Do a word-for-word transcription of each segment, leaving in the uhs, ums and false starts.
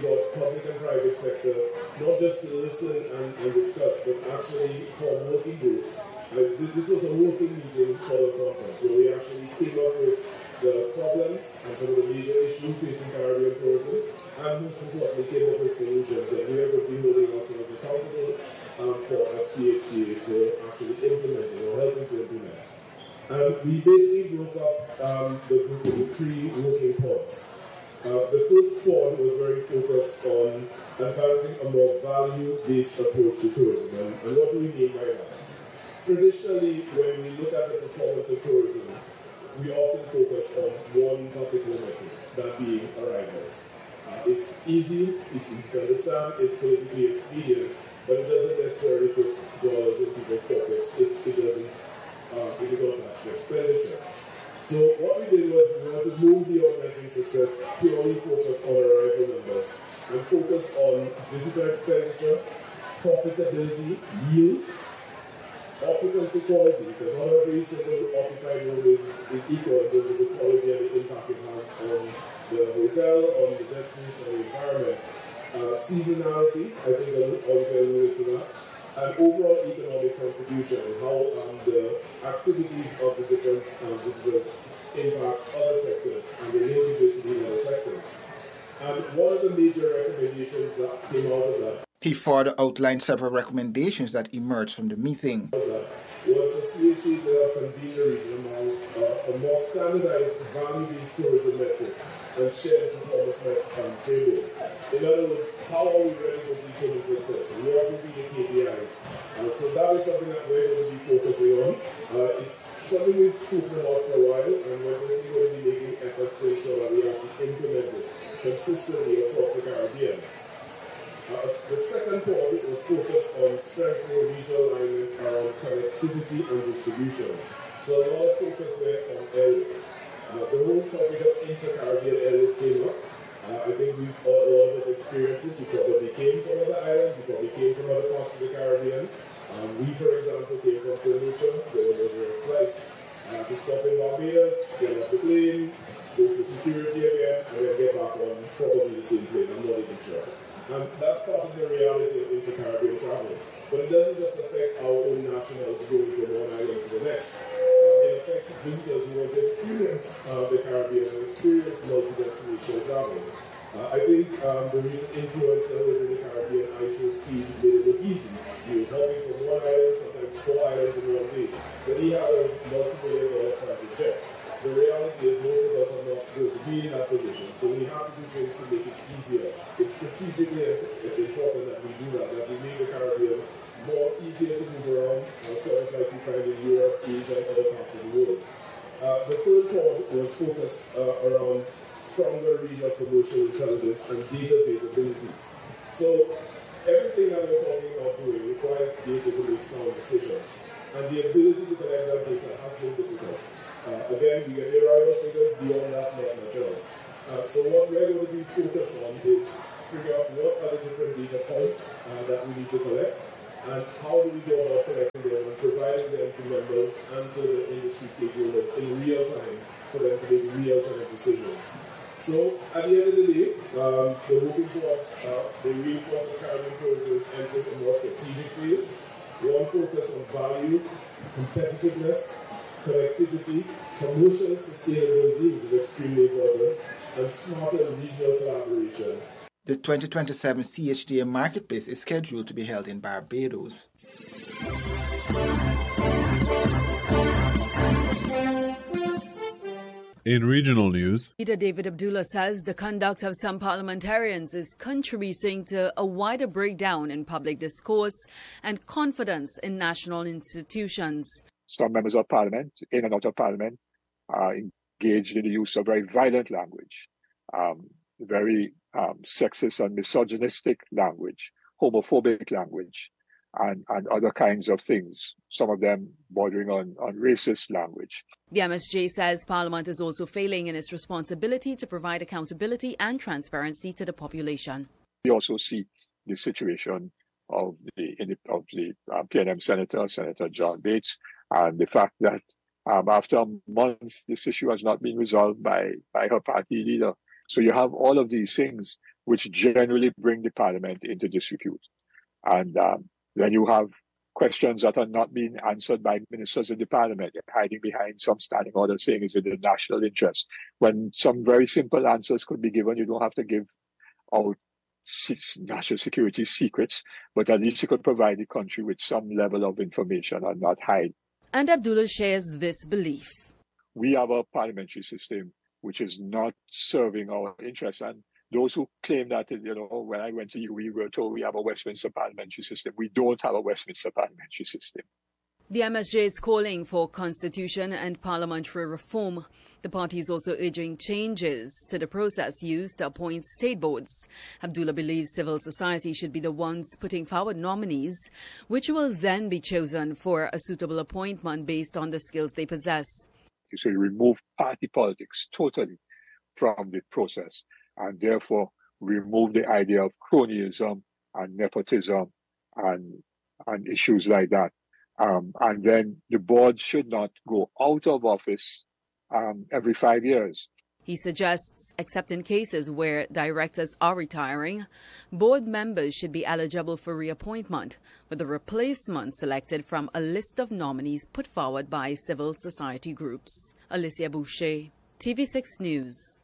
brought public and private sector, not just to listen and, and discuss, but actually form working groups. Uh, this was a working meeting sort of conference where we actually came up with the problems and some of the major issues facing Caribbean tourism, and most importantly came up with solutions that we are going to be holding ourselves accountable um, for at C H D A to actually implement or helping to implement. And we basically broke up um, the group into three working pods. Uh, the first pod was very focused on advancing a more value-based approach to tourism. And, and what do we mean by that? Traditionally, when we look at the performance of tourism, we often focus on one particular metric, that being arrivals. Uh, it's easy, it's easy to understand, it's politically expedient, but it doesn't necessarily put dollars in people's pockets if it doesn't, uh, if it's not attached to expenditure. So what we did was we wanted to move beyond measuring success, purely focus on arrival numbers, and focus on visitor expenditure, profitability, yield, occupancy quality, because not every single occupied room is, is equal in terms of the quality and the impact it has on the hotel, on the destination, the environment. Uh, seasonality, I think Oliver alluded to that, and overall economic contribution, and how um, the activities of the different um, visitors impact other sectors and the linkages to these other sectors. And one of the major recommendations that came out of that He further outlined several recommendations that emerged from the meeting. was for C H D A to help convene the region around uh, a more standardized value-based tourism metric and shared performance um, frameworks. In other words, how are we ready for determine success? What will be the K P Is? Uh, so that is something that we're going to be focusing on. Uh, it's something we've spoken about for a while, and we're definitely going to be making efforts to ensure that we actually implement it consistently across the Caribbean. Uh, the second part was focused on strengthening regional alignment around connectivity and distribution. So a lot of focus there on airlift. Uh, the whole topic of inter-Caribbean airlift came up. Uh, I think we've all, a lot of us experienced it. You probably came from other islands, you probably came from other parts of the Caribbean. Um, we, for example, came from Saint Lucia. There were direct flights uh, to stop in Barbados, get off the plane, go for security again, and then get back on probably the same plane. I'm not even sure. And that's part of the reality of inter-Caribbean travel. But it doesn't just affect our own nationals going from one island to the next. Uh, it affects visitors who want to experience uh, the Caribbean and experience multi-destination travel. Uh, I think um, the recent influencer who was in the Caribbean, iShow Speed, made it look easy. He was hopping from one island, sometimes four islands in one day. But he had a multi-million dollar private jet. The reality is most of us are not going to be in that position, so we have to do things to make it easier. It's strategically important that we do that, that we make the Caribbean more easier to move around, uh, sort of like we find in Europe, Asia, and other parts of the world. Uh, the third part was focused uh, around stronger regional commercial intelligence and data visibility. So everything that we're talking about doing requires data to make sound decisions, and the ability to collect that data has been difficult. Uh, again, we get the arrival figures, beyond that, not much else. Uh, so what we're going to be focused on is figure out what are the different data points uh, that we need to collect, and how do we go about collecting them and providing them to members and to the industry stakeholders in real time for them to make real-time decisions. So at the end of the day, um, the working towards uh, the reinforce of Caribbean tourism is entering a more strategic phase. One focus on value, competitiveness, connectivity, commercial sustainability, which is extremely important, and smarter regional collaboration. The twenty twenty-seven C H D A Marketplace is scheduled to be held in Barbados. In regional news, Leader David Abdullah says the conduct of some parliamentarians is contributing to a wider breakdown in public discourse and confidence in national institutions. Some members of parliament, in and out of parliament, are engaged in the use of very violent language, um, very um, sexist and misogynistic language, homophobic language, and, and other kinds of things, some of them bordering on, on racist language. The M S J says Parliament is also failing in its responsibility to provide accountability and transparency to the population. We also see the situation of the, in the, of the uh, P N M Senator, Senator John Bates, and the fact that um, after months, this issue has not been resolved by, by her party leader. So you have all of these things which generally bring the parliament into disrepute. And um, then you have questions that are not being answered by ministers in the parliament, hiding behind some standing order saying it's in the national interest. When some very simple answers could be given, you don't have to give out national security secrets, but at least you could provide the country with some level of information and not hide. And Abdullah shares this belief. We have a parliamentary system which is not serving our interests. And those who claim that, you know, when I went to U, we were told we have a Westminster parliamentary system. We don't have a Westminster parliamentary system. The M S J is calling for constitution and parliamentary reform. The party is also urging changes to the process used to appoint state boards. Abdullah believes civil society should be the ones putting forward nominees, which will then be chosen for a suitable appointment based on the skills they possess. So you remove party politics totally from the process, and therefore remove the idea of cronyism and nepotism and, and issues like that. Um, and then the board should not go out of office um, every five years. He suggests, except in cases where directors are retiring, board members should be eligible for reappointment, with a replacement selected from a list of nominees put forward by civil society groups. Alicia Boucher, T V six News.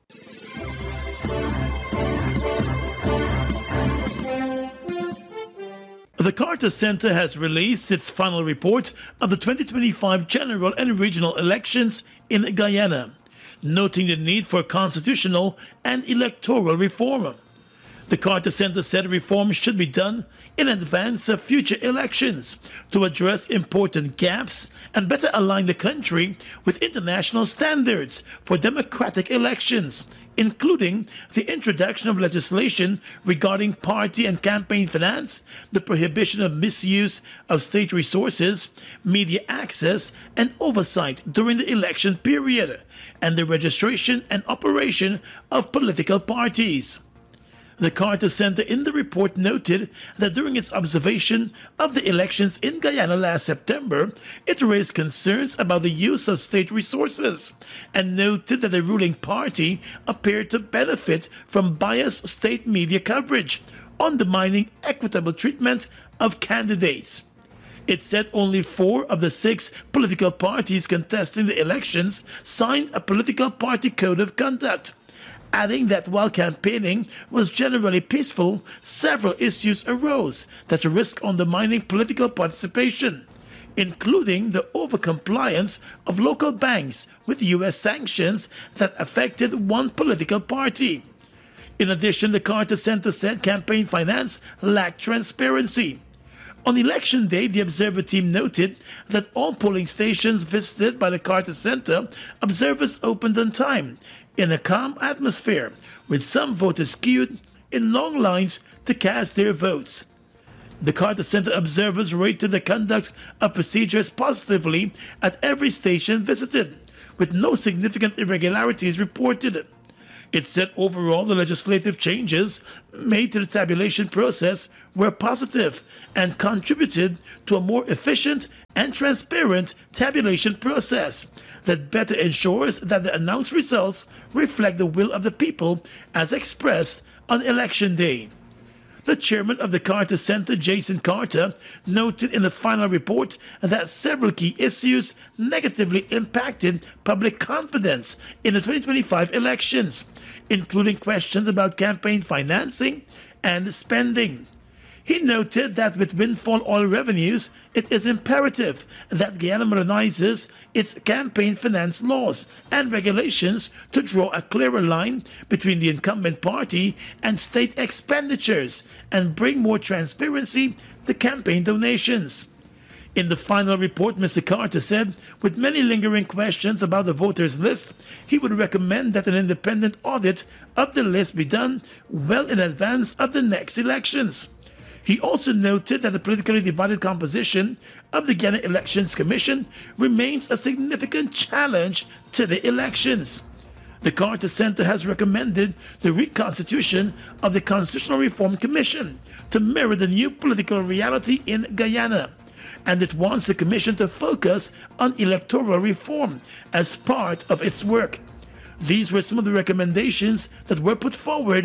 The Carter Center has released its final report of the twenty twenty-five general and regional elections in Guyana, noting the need for constitutional and electoral reform. The Carter Center said reform should be done in advance of future elections to address important gaps and better align the country with international standards for democratic elections, including the introduction of legislation regarding party and campaign finance, the prohibition of misuse of state resources, media access, and oversight during the election period, and the registration and operation of political parties. The Carter Center in the report noted that during its observation of the elections in Guyana last September, it raised concerns about the use of state resources and noted that the ruling party appeared to benefit from biased state media coverage, undermining equitable treatment of candidates. It said only four of the six political parties contesting the elections signed a political party code of conduct, adding that while campaigning was generally peaceful, several issues arose that risk undermining political participation, including the overcompliance of local banks with U S sanctions that affected one political party. In addition, the Carter Center said campaign finance lacked transparency. On election day, the Observer team noted that all polling stations visited by the Carter Center, observers opened on time, in a calm atmosphere, with some voters queued in long lines to cast their votes. The Carter Center observers rated the conduct of procedures positively at every station visited, with no significant irregularities reported. It said overall the legislative changes made to the tabulation process were positive and contributed to a more efficient and transparent tabulation process that better ensures that the announced results reflect the will of the people as expressed on election day. The chairman of the Carter Center, Jason Carter, noted in the final report that several key issues negatively impacted public confidence in the twenty twenty-five elections, including questions about campaign financing and spending. He noted that with windfall oil revenues, it is imperative that Guyana modernizes its campaign finance laws and regulations to draw a clearer line between the incumbent party and state expenditures and bring more transparency to campaign donations. In the final report, Mister Carter said, with many lingering questions about the voters list, he would recommend that an independent audit of the list be done well in advance of the next elections. He also noted that the politically divided composition of the Guyana Elections Commission remains a significant challenge to the elections. The Carter Center has recommended the reconstitution of the Constitutional Reform Commission to mirror the new political reality in Guyana, and it wants the Commission to focus on electoral reform as part of its work. These were some of the recommendations that were put forward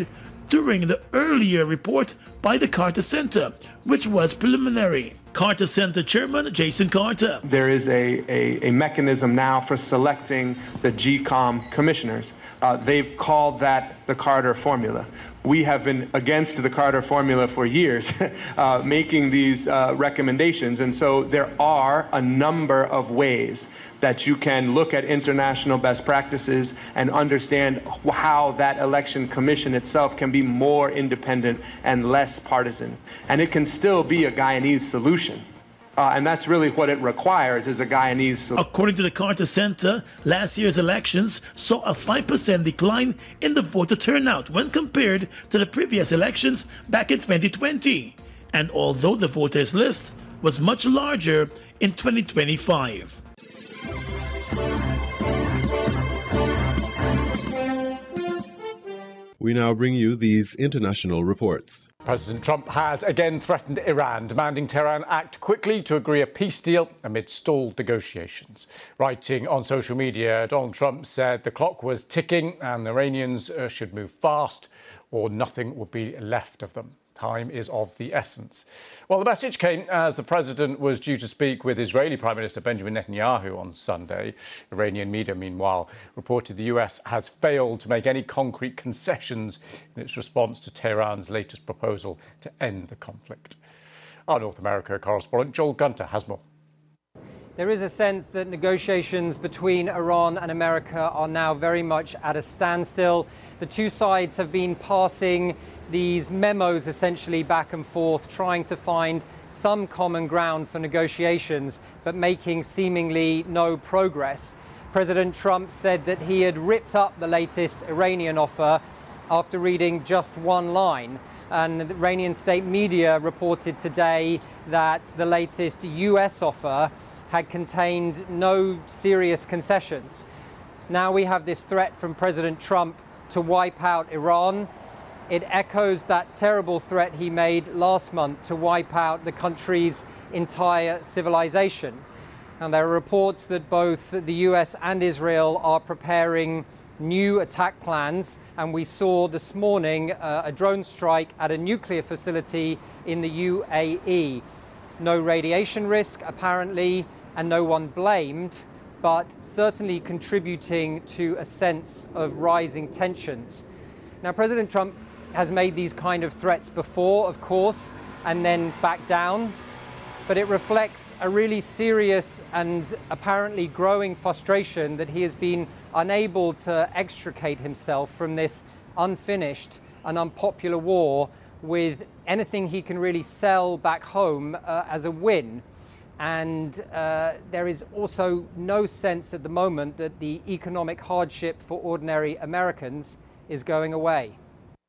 during the earlier report by the Carter Center, which was preliminary. Carter Center Chairman Jason Carter. There is a, a, a mechanism now for selecting the G COM commissioners. Uh, they've called that the Carter formula. We have been against the Carter formula for years, uh, making these uh, recommendations. And so there are a number of ways that you can look at international best practices and understand how that election commission itself can be more independent and less partisan. And it can still be a Guyanese solution. Uh, and that's really what it requires, is a Guyanese solution. According to the Carter Center, last year's elections saw a five percent decline in the voter turnout when compared to the previous elections back in twenty twenty. And although the voters list was much larger in twenty twenty-five. We now bring you these international reports. President Trump has again threatened Iran, demanding Tehran act quickly to agree a peace deal amid stalled negotiations. Writing on social media, Donald Trump said the clock was ticking and the Iranians uh, should move fast or nothing would be left of them. Time is of the essence. Well, the message came as the president was due to speak with Israeli Prime Minister Benjamin Netanyahu on Sunday. Iranian media, meanwhile, reported the U S has failed to make any concrete concessions in its response to Tehran's latest proposal to end the conflict. Our North America correspondent Joel Gunter has more. There is a sense that negotiations between Iran and America are now very much at a standstill. The two sides have been passing these memos essentially back and forth, trying to find some common ground for negotiations, but making seemingly no progress. President Trump said that he had ripped up the latest Iranian offer after reading just one line. And the Iranian state media reported today that the latest U S offer had contained no serious concessions. Now we have this threat from President Trump to wipe out Iran. It echoes that terrible threat he made last month to wipe out the country's entire civilization. And there are reports that both the U S and Israel are preparing new attack plans. And we saw this morning uh, a drone strike at a nuclear facility in the U A E. No radiation risk, apparently, and no one blamed, but certainly contributing to a sense of rising tensions. Now, President Trump has made these kind of threats before, of course, and then backed down, but it reflects a really serious and apparently growing frustration that he has been unable to extricate himself from this unfinished and unpopular war with anything he can really sell back home uh, as a win. And uh, there is also no sense at the moment that the economic hardship for ordinary Americans is going away.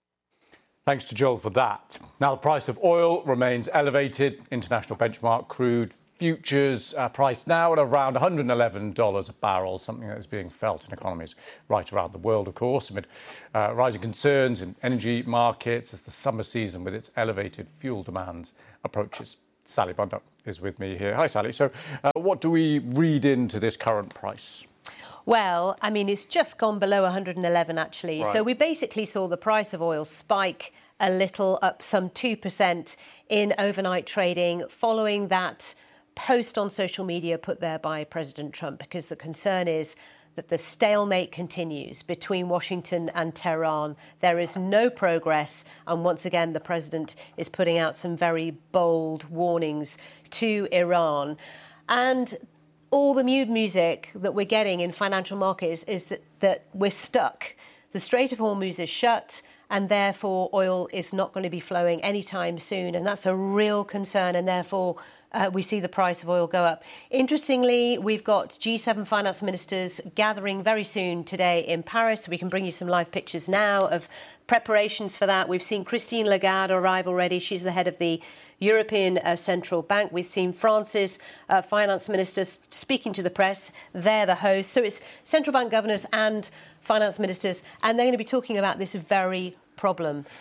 Thanks to Joel for that. Now, the price of oil remains elevated. International benchmark crude futures are priced now at around one hundred eleven dollars a barrel, something that is being felt in economies right around the world, of course, amid uh, rising concerns in energy markets as the summer season with its elevated fuel demands approaches. Sally Bundup is with me here. Hi, Sally. So uh, what do we read into this current price? Well, I mean, it's just gone below one hundred eleven, actually. Right. So we basically saw the price of oil spike a little, up some two percent in overnight trading, following that post on social media put there by President Trump, because the concern is that the stalemate continues between Washington and Tehran. There is no progress. And once again, the president is putting out some very bold warnings to Iran. And all the mood music that we're getting in financial markets is that, that we're stuck. The Strait of Hormuz is shut, and therefore oil is not going to be flowing anytime soon. And that's a real concern, and therefore uh, we see the price of oil go up. Interestingly, we've got G seven finance ministers gathering very soon today in Paris. We can bring you some live pictures now of preparations for that. We've seen Christine Lagarde arrive already. She's the head of the European uh, Central Bank. We've seen France's uh, finance ministers speaking to the press. They're the hosts. So it's central bank governors and finance ministers, and they're going to be talking about this very problem. But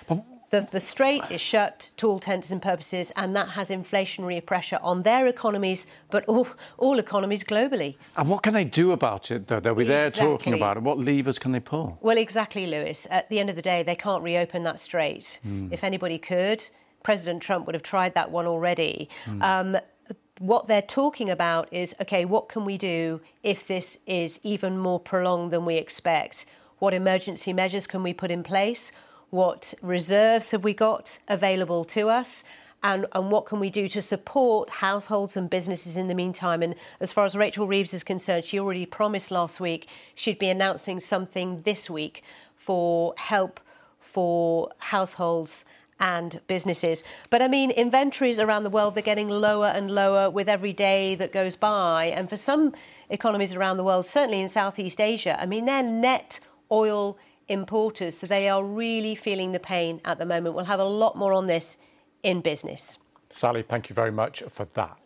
The, the strait is shut to all intents and purposes, and that has inflationary pressure on their economies, but all, all economies globally. And what can they do about it, though? They'll be there Exactly. talking about it. What levers can they pull? Well, exactly, Lewis. At the end of the day, they can't reopen that strait. Mm. If anybody could, President Trump would have tried that one already. Mm. Um, what they're talking about is, OK, what can we do if this is even more prolonged than we expect? What emergency measures can we put in place? What reserves have we got available to us? And, and what can we do to support households and businesses in the meantime? And as far as Rachel Reeves is concerned, she already promised last week she'd be announcing something this week for help for households and businesses. But I mean, inventories around the world, they're getting lower and lower with every day that goes by. And for some economies around the world, certainly in Southeast Asia, I mean, they're net oil importers, so they are really feeling the pain at the moment. We'll have a lot more on this in business. Sally, thank you very much for that.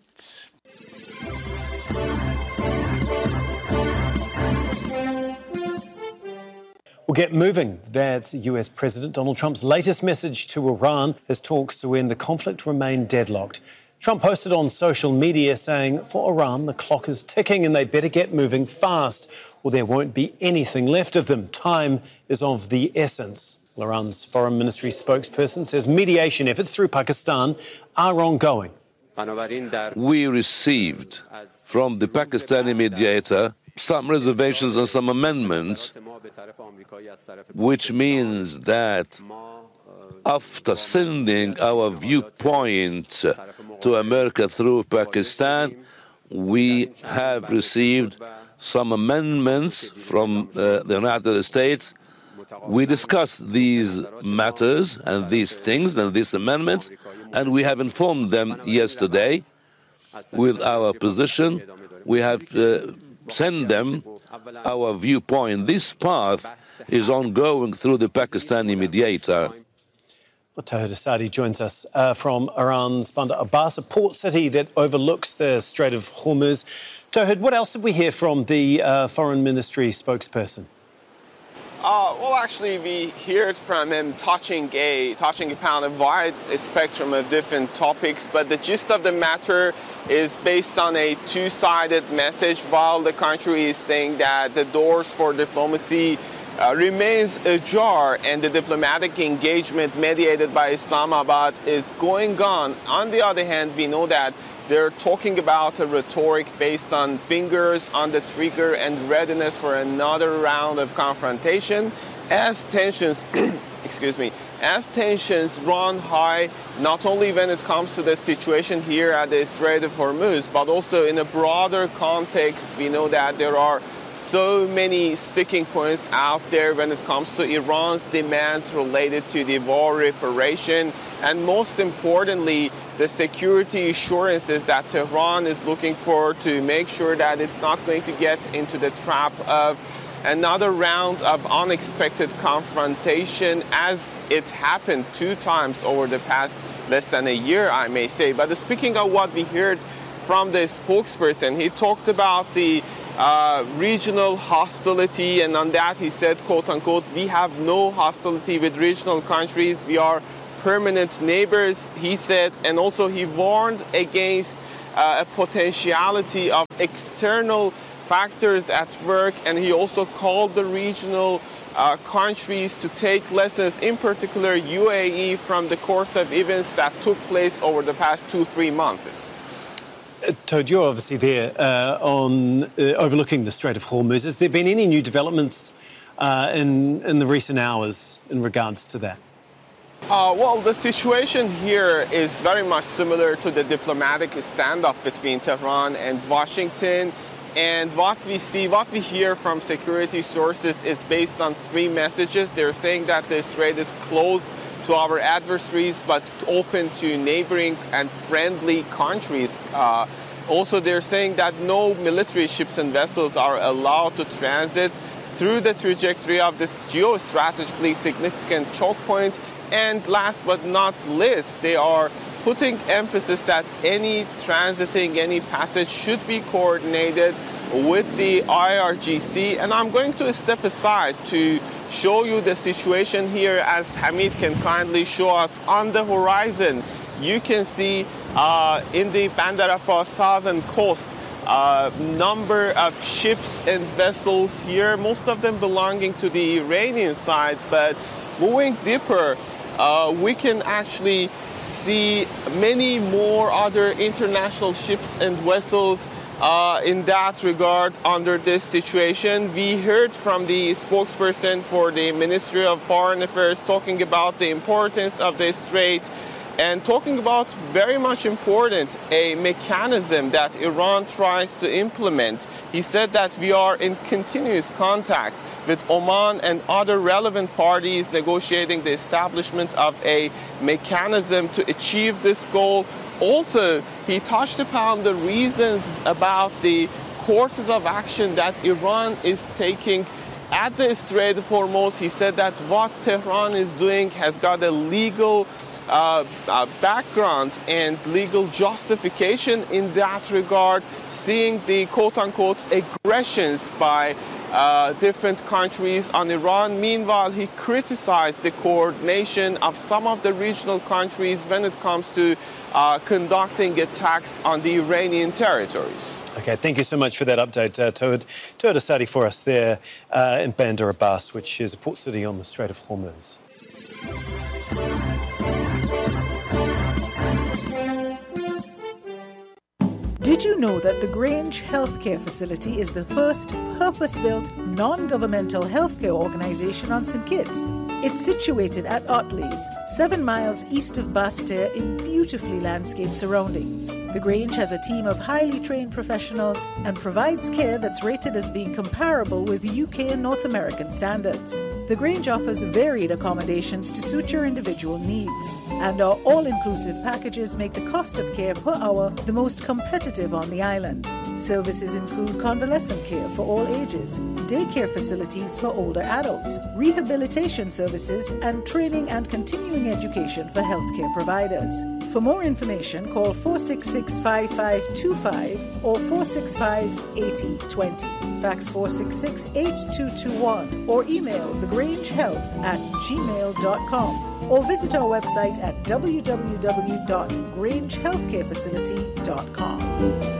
We'll get moving. That's U S President Donald Trump's latest message to Iran as talks to end the conflict remain deadlocked. Trump posted on social media saying, for Iran, the clock is ticking and they better get moving fast or there won't be anything left of them. Time is of the essence. Iran's foreign ministry spokesperson says mediation efforts through Pakistan are ongoing. We received from the Pakistani mediator some reservations and some amendments, which means that after sending our viewpoint to America through Pakistan, we have received some amendments from uh, the United States. We discussed these matters and these things and these amendments, and we have informed them yesterday with our position. We have uh, sent them our viewpoint. This path is ongoing through the Pakistani mediator. Well, Tawhid Asadi joins us uh, from Iran's Bandar Abbas, a port city that overlooks the Strait of Hormuz. Tawhid, what else did we hear from the uh, Foreign Ministry spokesperson? Uh, well, actually, we heard from him touching a touching upon a wide spectrum of different topics, but the gist of the matter is based on a two-sided message. While the country is saying that the doors for diplomacy uh, remains ajar and the diplomatic engagement mediated by Islamabad is going on. On the other hand, we know that they're talking about a rhetoric based on fingers on the trigger and readiness for another round of confrontation as tensions, excuse me, as tensions run high, not only when it comes to the situation here at the Strait of Hormuz, but also in a broader context. We know that there are so many sticking points out there when it comes to Iran's demands related to the war reparation, and most importantly, the security assurances that Tehran is looking for to make sure that it's not going to get into the trap of another round of unexpected confrontation, as it happened two times over the past less than a year, I may say. But speaking of what we heard from the spokesperson, he talked about the uh, regional hostility, and on that he said, quote unquote, we have no hostility with regional countries. We are permanent neighbors, he said, and also he warned against uh, a potentiality of external factors at work, and he also called the regional uh, countries to take lessons, in particular U A E, from the course of events that took place over the past two, three months. Uh, Toad, you're obviously there uh, on uh, overlooking the Strait of Hormuz. Has there been any new developments uh, in, in the recent hours in regards to that? Uh, well, the situation here is very much similar to the diplomatic standoff between Tehran and Washington. And what we see, what we hear from security sources is based on three messages. They're saying that the strait is closed to our adversaries, but open to neighboring and friendly countries. Uh, also, they're saying that no military ships and vessels are allowed to transit through the trajectory of this geostrategically significant choke point. And last but not least, they are putting emphasis that any transiting, any passage should be coordinated with the I R G C. And I'm going to step aside to show you the situation here, as Hamid can kindly show us. On the horizon, you can see uh, in the Bandar Abbas southern coast, uh, number of ships and vessels here, most of them belonging to the Iranian side, but moving deeper, uh, we can actually see many more other international ships and vessels uh, in that regard under this situation. We heard from the spokesperson for the Ministry of Foreign Affairs talking about the importance of the strait and talking about very much important, a mechanism that Iran tries to implement. He said that we are in continuous contact with Oman and other relevant parties negotiating the establishment of a mechanism to achieve this goal. Also, he touched upon the reasons about the courses of action that Iran is taking at the Strait of Hormuz. He said that what Tehran is doing has got a legal uh, uh, background and legal justification in that regard, seeing the quote-unquote aggressions by Uh, different countries on Iran. Meanwhile, he criticized the coordination of some of the regional countries when it comes to uh, conducting attacks on the Iranian territories. Okay, thank you so much for that update, uh, Tawhid. Tawhid Asadi for us there uh, in Bandar Abbas, which is a port city on the Strait of Hormuz. Did you know that the Grange Healthcare Facility is the first purpose-built, non-governmental healthcare organisation on Saint Kitts? It's situated at Otley's, seven miles east of Basseterre in beautifully landscaped surroundings. The Grange has a team of highly trained professionals and provides care that's rated as being comparable with U K and North American standards. The Grange offers varied accommodations to suit your individual needs, and our all-inclusive packages make the cost of care per hour the most competitive on the island. Services include convalescent care for all ages, daycare facilities for older adults, rehabilitation services, and training and continuing education for healthcare providers. For more information, call four six six, five five two five or four six five, eight zero two zero. Fax four six six, eight two two one or email thegrangehealth at gmail dot com or visit our website at w w w dot grange healthcare facility dot com.